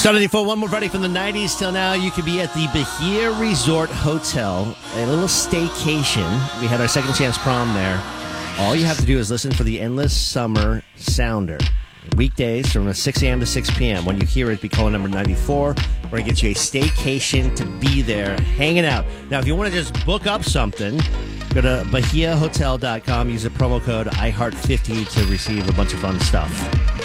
74, one more Friday from the 90s till now. You could be at the Bahia Resort Hotel, a little staycation. We had our second chance prom there. All you have to do is listen for the Endless Summer Sounder. Weekdays from 6 a.m. to 6 p.m. When you hear it, be calling number 94. We're going to get you a staycation to be there, hanging out. Now, if you want to just book up something, go to BahiaHotel.com. Use the promo code IHEART50 to receive a bunch of fun stuff.